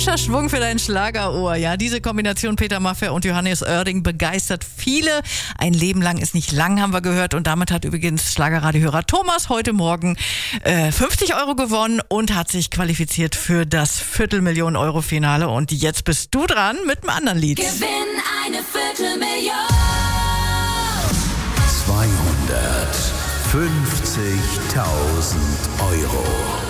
Frischer Schwung für dein Schlagerohr. Ja, diese Kombination Peter Maffay und Johannes Oerding begeistert viele. Ein Leben lang ist nicht lang, haben wir gehört. Und damit hat übrigens Schlagerradiohörer Thomas heute Morgen 50 Euro gewonnen und hat sich qualifiziert für das Viertelmillion-Euro-Finale. Und jetzt bist du dran mit einem anderen Lied. Gewinn eine Viertelmillion. 250.000 Euro.